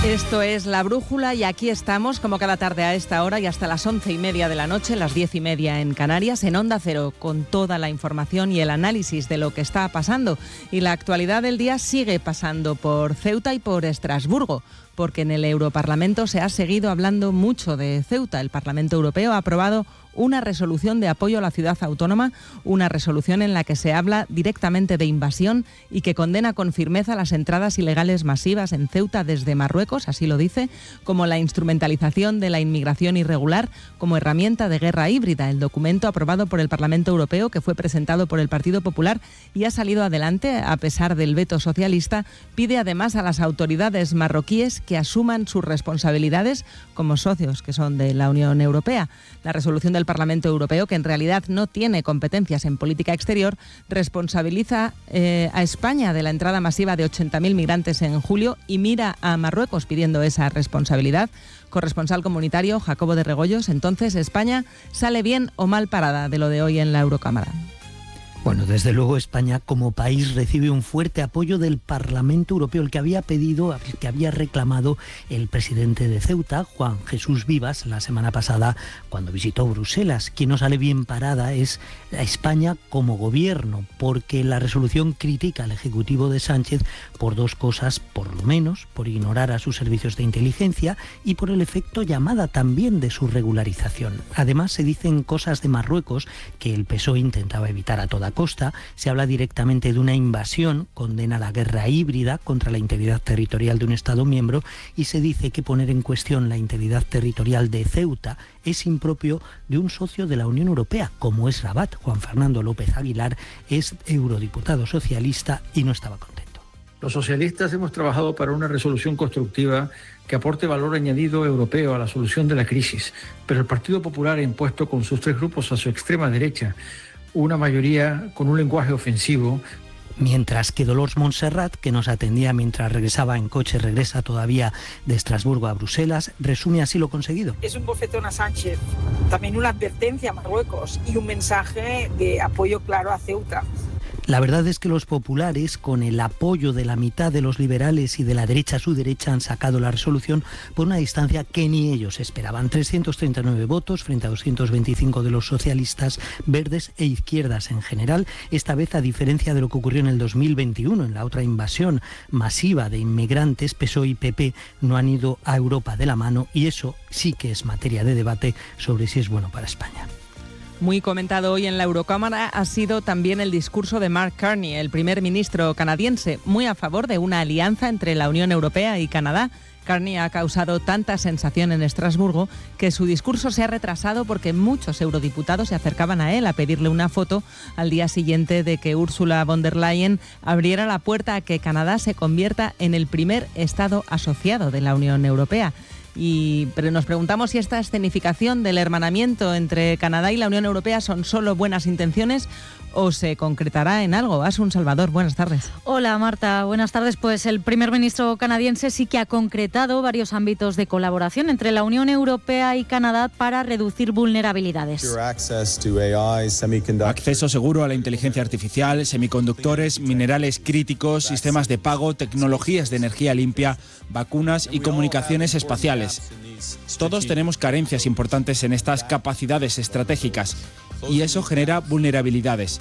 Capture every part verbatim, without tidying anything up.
Esto es La Brújula y aquí estamos, como cada tarde a esta hora y hasta las once y media de la noche, las diez y media en Canarias, en Onda Cero, con toda la información y el análisis de lo que está pasando. Y la actualidad del día sigue pasando por Ceuta y por Estrasburgo, porque en el Europarlamento se ha seguido hablando mucho de Ceuta. El Parlamento Europeo ha aprobado una resolución de apoyo a la ciudad autónoma, una resolución en la que se habla directamente de invasión y que condena con firmeza las entradas ilegales masivas en Ceuta desde Marruecos, así lo dice, como la instrumentalización de la inmigración irregular como herramienta de guerra híbrida. El documento aprobado por el Parlamento Europeo, que fue presentado por el Partido Popular y ha salido adelante a pesar del veto socialista, pide además a las autoridades marroquíes que asuman sus responsabilidades como socios que son de la Unión Europea. La resolución del Parlamento Europeo, que en realidad no tiene competencias en política exterior, responsabiliza eh, a España de la entrada masiva de ochenta mil migrantes en julio y mira a Marruecos pidiendo esa responsabilidad. Corresponsal comunitario Jacobo de Regoyos, entonces, ¿España sale bien o mal parada de lo de hoy en la Eurocámara? Bueno, desde luego España como país recibe un fuerte apoyo del Parlamento Europeo, el que había pedido, el que había reclamado el presidente de Ceuta, Juan Jesús Vivas, la semana pasada cuando visitó Bruselas. Quien no sale bien parada es a España como gobierno, porque la resolución critica al Ejecutivo de Sánchez por dos cosas, por lo menos, por ignorar a sus servicios de inteligencia y por el efecto llamada también de su regularización. Además, se dicen cosas de Marruecos que el P S O E intentaba evitar a toda costa. Se habla directamente de una invasión, condena la guerra híbrida contra la integridad territorial de un Estado miembro y se dice que poner en cuestión la integridad territorial de Ceuta es impropio de un socio de la Unión Europea, como es Rabat. Juan Fernando López Aguilar es eurodiputado socialista y no estaba contento. Los socialistas hemos trabajado para una resolución constructiva que aporte valor añadido europeo a la solución de la crisis, pero el Partido Popular ha impuesto con sus tres grupos a su extrema derecha una mayoría con un lenguaje ofensivo. Mientras que Dolors Montserrat, que nos atendía mientras regresaba en coche, regresa todavía de Estrasburgo a Bruselas, resume así lo conseguido. Es un bofetón a Sánchez, también una advertencia a Marruecos y un mensaje de apoyo claro a Ceuta. La verdad es que los populares, con el apoyo de la mitad de los liberales y de la derecha a su derecha, han sacado la resolución por una distancia que ni ellos esperaban. trescientos treinta y nueve votos frente a doscientos veinticinco de los socialistas, verdes e izquierdas en general. Esta vez, a diferencia de lo que ocurrió en el dos mil veintiuno, en la otra invasión masiva de inmigrantes, P S O E y P P no han ido a Europa de la mano y eso sí que es materia de debate sobre si es bueno para España. Muy comentado hoy en la Eurocámara ha sido también el discurso de Mark Carney, el primer ministro canadiense, muy a favor de una alianza entre la Unión Europea y Canadá. Carney ha causado tanta sensación en Estrasburgo que su discurso se ha retrasado porque muchos eurodiputados se acercaban a él a pedirle una foto al día siguiente de que Ursula von der Leyen abriera la puerta a que Canadá se convierta en el primer Estado asociado de la Unión Europea. Y, pero nos preguntamos si esta escenificación del hermanamiento entre Canadá y la Unión Europea son solo buenas intenciones o se concretará en algo. Asun Salvador, buenas tardes. Hola Marta, buenas tardes. Pues el primer ministro canadiense sí que ha concretado varios ámbitos de colaboración entre la Unión Europea y Canadá para reducir vulnerabilidades. Acceso seguro a la inteligencia artificial, semiconductores, minerales críticos, sistemas de pago, tecnologías de energía limpia, vacunas y comunicaciones espaciales. Todos tenemos carencias importantes en estas capacidades estratégicas y eso genera vulnerabilidades.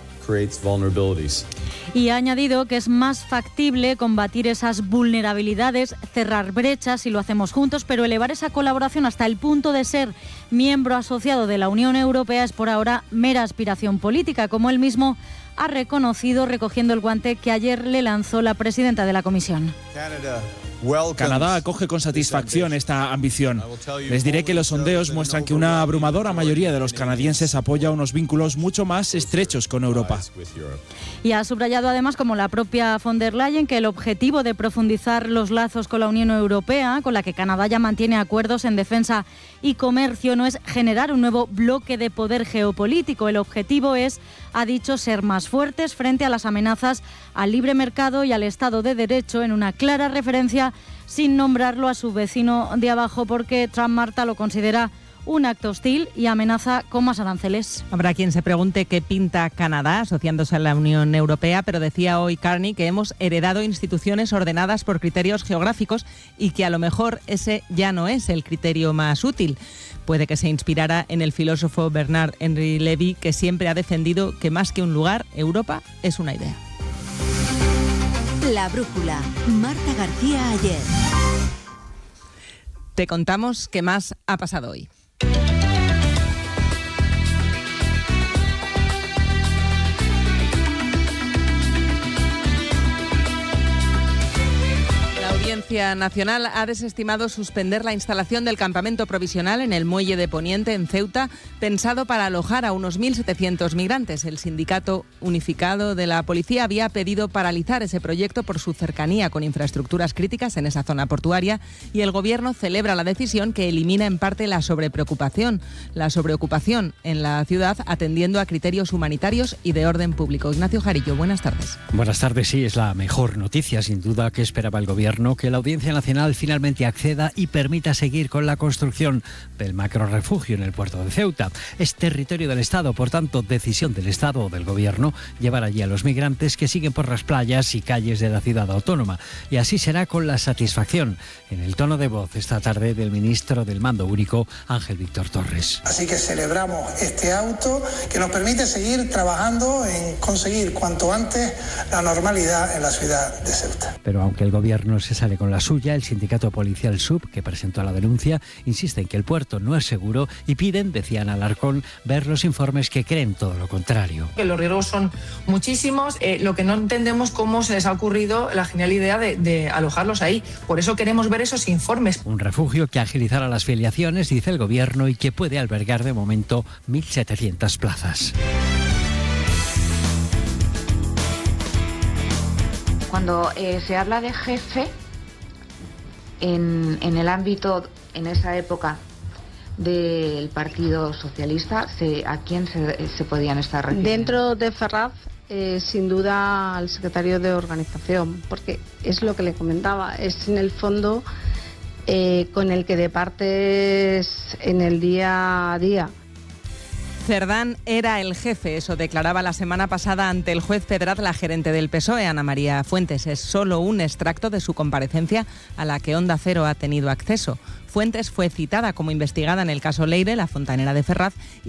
Y ha añadido que es más factible combatir esas vulnerabilidades, cerrar brechas si lo hacemos juntos, pero elevar esa colaboración hasta el punto de ser miembro asociado de la Unión Europea es por ahora mera aspiración política, como él mismo ha reconocido recogiendo el guante que ayer le lanzó la presidenta de la Comisión. Canadá acoge con satisfacción esta ambición. Les diré que los sondeos muestran que una abrumadora mayoría de los canadienses apoya unos vínculos mucho más estrechos con Europa. Y ha subrayado además, como la propia von der Leyen, que el objetivo de profundizar los lazos con la Unión Europea, con la que Canadá ya mantiene acuerdos en defensa y comercio, no es generar un nuevo bloque de poder geopolítico. El objetivo es, ha dicho, ser más fuertes frente a las amenazas al libre mercado y al Estado de Derecho, en una clara referencia, sin nombrarlo, a su vecino de abajo, porque Trump, Marta, lo considera un acto hostil y amenaza con más aranceles. Habrá quien se pregunte qué pinta Canadá asociándose a la Unión Europea, pero decía hoy Carney que hemos heredado instituciones ordenadas por criterios geográficos y que a lo mejor ese ya no es el criterio más útil. Puede que se inspirara en el filósofo Bernard Henry Levy, que siempre ha defendido que más que un lugar, Europa es una idea. La brújula. Marta García Ayer. Te contamos qué más ha pasado hoy. La Audiencia Nacional ha desestimado suspender la instalación del campamento provisional en el muelle de Poniente, en Ceuta, pensado para alojar a unos mil setecientos migrantes. El Sindicato Unificado de la Policía había pedido paralizar ese proyecto por su cercanía con infraestructuras críticas en esa zona portuaria y el Gobierno celebra la decisión que elimina en parte la sobrepreocupación, la sobreocupación en la ciudad atendiendo a criterios humanitarios y de orden público. Ignacio Jarillo, buenas tardes. Buenas tardes, sí, es la mejor noticia, sin duda, que esperaba el Gobierno, que la Audiencia Nacional finalmente acceda y permita seguir con la construcción del macrorrefugio en el puerto de Ceuta. Es territorio del Estado, por tanto, decisión del Estado o del Gobierno llevar allí a los migrantes que siguen por las playas y calles de la ciudad autónoma. Y así será con la satisfacción, en el tono de voz esta tarde del ministro del Mando Único, Ángel Víctor Torres. Así que celebramos este auto que nos permite seguir trabajando en conseguir cuanto antes la normalidad en la ciudad de Ceuta. Pero aunque el Gobierno se sale con la suya, el sindicato policial S U B, que presentó la denuncia, insiste en que el puerto no es seguro y piden, decían Alarcón, ver los informes que creen todo lo contrario. Que los riesgos son muchísimos, eh, lo que no entendemos cómo se les ha ocurrido la genial idea de, de alojarlos ahí. Por eso queremos ver esos informes. Un refugio que agilizará las filiaciones, dice el Gobierno, y que puede albergar de momento mil setecientas plazas. Cuando eh, se habla de jefe, en, en el ámbito, en esa época del Partido Socialista, se, ¿a quién se, se podían estar refiriendo? Dentro de Ferraz, eh, sin duda al secretario de organización, porque es lo que le comentaba, es en el fondo eh, con el que departes en el día a día. Cerdán era el jefe, eso declaraba la semana pasada ante el juez Pedraz la gerente del P S O E, Ana María Fuentes. Es solo un extracto de su comparecencia a la que Onda Cero ha tenido acceso. Fuentes fue citada como investigada en el caso Leire, la fontanera de Ferraz, y